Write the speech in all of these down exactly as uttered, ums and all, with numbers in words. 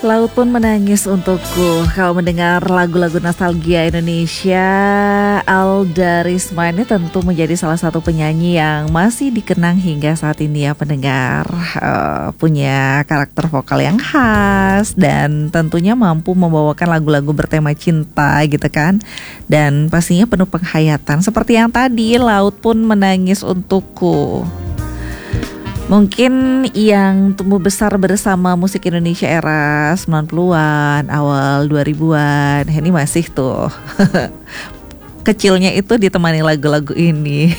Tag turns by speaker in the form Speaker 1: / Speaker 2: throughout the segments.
Speaker 1: Laut pun menangis untukku. Kalau mendengar lagu-lagu nostalgia Indonesia, Alda Risma ini tentu menjadi salah satu penyanyi yang masih dikenang hingga saat ini ya pendengar. uh, Punya karakter vokal yang khas dan tentunya mampu membawakan lagu-lagu bertema cinta gitu kan. Dan pastinya penuh penghayatan seperti yang tadi, Laut pun menangis untukku. Mungkin yang tumbuh besar bersama musik Indonesia era sembilan puluhan, awal dua ribuan, ini masih tuh kecilnya itu ditemani lagu-lagu ini.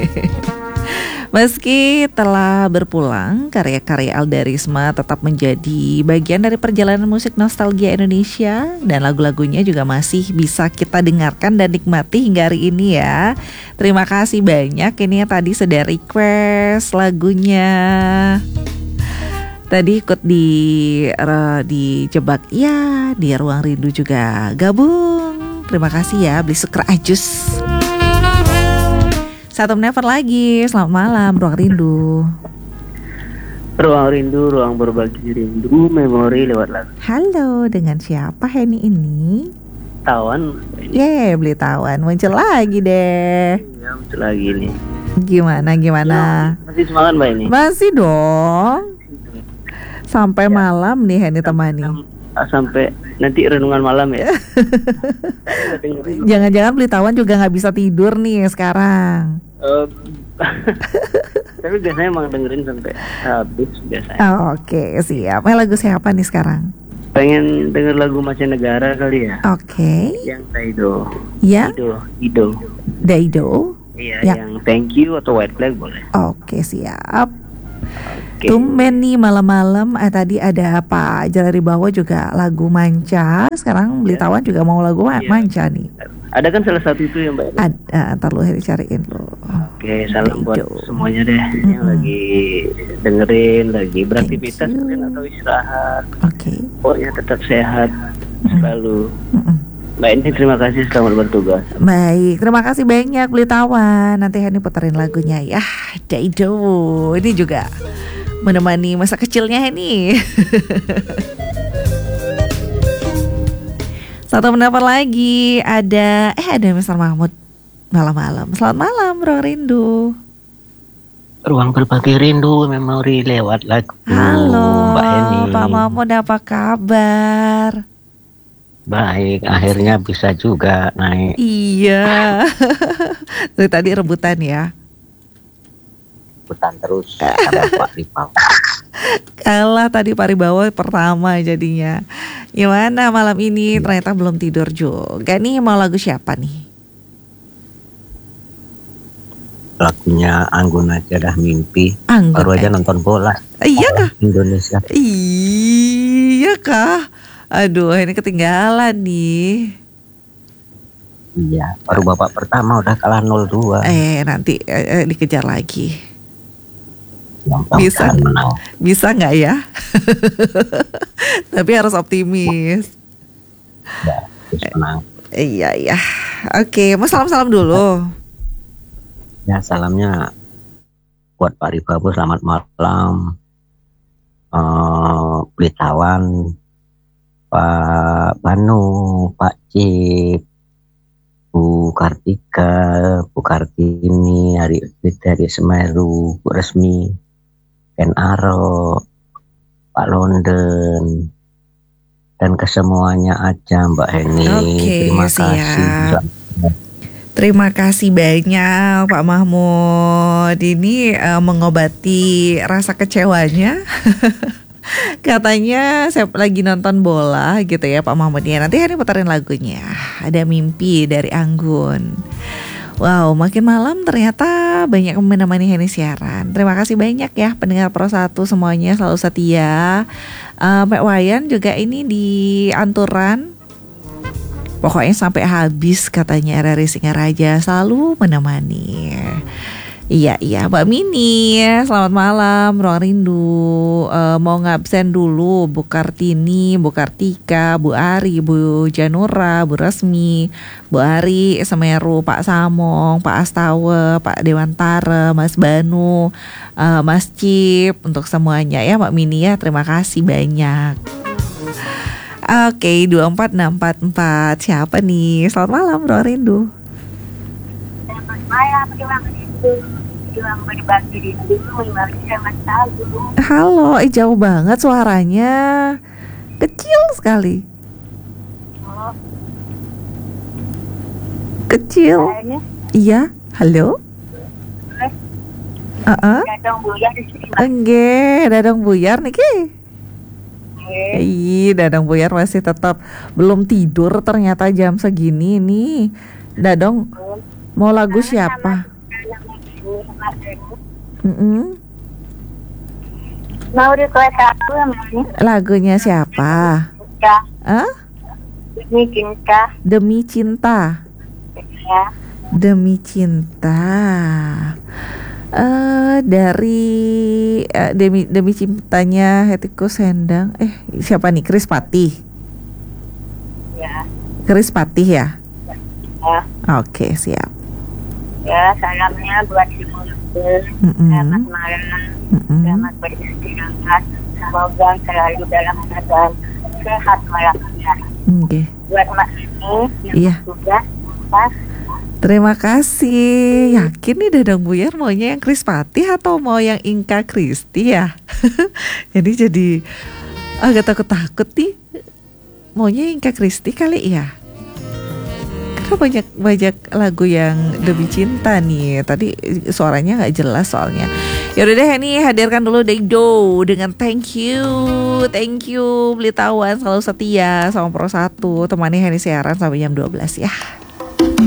Speaker 1: Meski telah berpulang, karya-karya Alda Risma tetap menjadi bagian dari perjalanan musik nostalgia Indonesia. Dan lagu-lagunya juga masih bisa kita dengarkan dan nikmati hingga hari ini ya. Terima kasih banyak, ini yang tadi sudah request lagunya. Tadi ikut di uh, di Jebak ya, di Ruang Rindu juga gabung. Terima kasih ya, beli suker ajus. Satu menit lagi, selamat malam Ruang Rindu.
Speaker 2: Ruang Rindu, ruang berbagi rindu, memori lewat lagu.
Speaker 1: Halo, dengan siapa Henny ini?
Speaker 2: Tawan.
Speaker 1: Yeay, beli tawan, muncul lagi deh.
Speaker 2: Ya, muncul lagi nih.
Speaker 1: Gimana, gimana?
Speaker 2: Ya, masih semangat Mbak ini?
Speaker 1: Masih dong. Sampai ya. Malam nih Henny temani.
Speaker 2: Sampai nanti renungan malam ya.
Speaker 1: Jangan-jangan beli tawan juga gak bisa tidur nih sekarang.
Speaker 2: Uh, tapi biasanya emang dengerin sampai habis biasanya.
Speaker 1: Oh, Oke okay, siap. Eh, lagu siapa nih sekarang?
Speaker 2: Pengen denger lagu Mancanegara kali ya.
Speaker 1: Oke. Okay.
Speaker 2: Yang Daido.
Speaker 1: Ya.
Speaker 2: Ido. Ido.
Speaker 1: Daido.
Speaker 2: Iya.
Speaker 1: Ya.
Speaker 2: Yang Thank You atau White Flag boleh.
Speaker 1: Oke okay, siap.
Speaker 2: Okay.
Speaker 1: Tumben nih malam-malam. Eh, tadi ada Pak Jalari Bawa juga lagu Manca. Sekarang beli tawan juga mau lagu ya. Manca nih.
Speaker 2: Ada kan salah satu itu ya Mbak?
Speaker 1: Ada, ntar lu cariin lu.
Speaker 2: Oke, salam buat semuanya deh mm-hmm. yang lagi dengerin, lagi beraktivitas mungkin atau istirahat.
Speaker 1: Oke. Okay.
Speaker 2: Pokoknya tetap sehat mm-hmm. selalu. Mm-hmm. Mbak ini terima kasih, selamat bertugas.
Speaker 1: Baik, terima kasih banyak beli tawan. Nanti Hani puterin lagunya ya. Daido, ini juga menemani masa kecilnya ini. Satu mendapat lagi ada eh ada mister Mahmud malam-malam. Selamat malam Ruang Rindu.
Speaker 2: Ruang berbagi rindu, memori lewat lagu.
Speaker 1: Halo Mbak Eni. Pak Mahmud, apa kabar?
Speaker 2: Baik, akhirnya bisa juga naik.
Speaker 1: Iya. Dari tadi rebutan ya.
Speaker 2: Rebutan terus sama Pak Ripau.
Speaker 1: Kalah tadi Pak Ribawa pertama jadinya. Gimana malam ini? Ternyata belum tidur juga nih. Mau lagu siapa nih?
Speaker 2: Lagunya Anggun Aja Dah Mimpi.
Speaker 1: Anggun
Speaker 2: Baru aja nonton bola.
Speaker 1: Iya kah?
Speaker 2: Indonesia.
Speaker 1: Iya kah? Aduh, ini ketinggalan nih.
Speaker 2: Iya, baru babak pertama udah kalah nol dua.
Speaker 1: Eh, nanti eh, dikejar lagi.
Speaker 2: Yang
Speaker 1: bisa
Speaker 2: menang.
Speaker 1: Bisa nggak ya? Tapi harus optimis.
Speaker 2: Ya, harus menang.
Speaker 1: Iya iya. Oke, mau salam-salam dulu.
Speaker 2: Ya, salamnya buat Pak Ribabu, selamat malam. Uh, Blitawan, Pak Banu, Pak Cip, Bu Kartika, Bu Kartini, Hari dari Semeru, Bu Resmi, Ken Aro, Pak London, dan kesemuanya aja Mbak Heni.
Speaker 1: Oke,
Speaker 2: terima
Speaker 1: siap.
Speaker 2: kasih.
Speaker 1: Terima kasih banyak Pak Mahmud. Ini uh, mengobati rasa kecewanya. Katanya saya lagi nonton bola gitu ya Pak Mahmud ya. Nanti hari puterin lagunya. Ada Mimpi dari Anggun. Wow, makin malam ternyata banyak yang menemani Henny siaran. Terima kasih banyak ya pendengar Pro satu semuanya selalu setia. uh, Mbak Wayan juga ini di Anturan. Pokoknya sampai habis katanya R R I Singaraja selalu menemani. Iya iya Mbak Mini, selamat malam Ruang Rindu. e, Mau ngabsen dulu Bu Kartini, Bu Kartika, Bu Ari, Bu Janura, Bu Resmi, Bu Ari, Semeru, Pak Samong, Pak Astawa, Pak Dewantara, Mas Banu, e, Mas Cip, untuk semuanya ya Mbak Mini ya. Terima kasih banyak. Oke, dua empat enam empat empat. Siapa nih? Selamat malam Bro Rindu.
Speaker 3: Selamat malam, Bang Rindu. Bilang berbagi rindu, menikmati Mas Agung.
Speaker 1: Halo, eh jauh banget suaranya. Kecil sekali.
Speaker 3: Oh,
Speaker 1: Kecil.
Speaker 3: kayaknya
Speaker 1: Iya, halo.
Speaker 3: eh,
Speaker 1: Heeh.
Speaker 3: Dadang Buya di sini. Mas.
Speaker 1: Enggak, Dadang Buyar nih Ki.
Speaker 3: Eh,
Speaker 1: Ih, Dadang Buyar masih tetap belum tidur ternyata jam segini nih. Dadang mau lagu siapa? Mm-mm.
Speaker 3: Mau request aku namanya
Speaker 1: Lagunya siapa?
Speaker 3: Cinta.
Speaker 1: Ah?
Speaker 3: Ini cinta
Speaker 1: Demi Cinta.
Speaker 3: ya.
Speaker 1: Demi Cinta. Eh dari eh, demi demi cintanya Hetiko Sendang. Eh, siapa nih? Kris Patih.
Speaker 3: Ya.
Speaker 1: Kris Patih ya?
Speaker 3: Ya.
Speaker 1: Oke, siap.
Speaker 3: Ya, salamnya buat si Mulutun.
Speaker 1: Mm-mm.
Speaker 3: Selamat malam.
Speaker 1: Mm-mm.
Speaker 3: Selamat beristirahat. Semoga selalu dalam keadaan sehat walafiat.
Speaker 1: Oke.
Speaker 3: Buat Mas ini yang
Speaker 1: Iya.
Speaker 3: sudah pas.
Speaker 1: Terima kasih. Yakin nih Dadang Buyar maunya yang Kris Patih atau mau yang Inka Kristi ya? Jadi jadi agak takut-takut nih. Maunya Inka Kristi kali ya? Karena banyak banyak lagu yang Demi Cinta nih. Tadi suaranya nggak jelas soalnya. Ya udah deh, ini hadirkan dulu Deido dengan thank you, thank you Belitawan selalu setia sama Pro satu, temani Henny siaran sampai jam dua belas ya.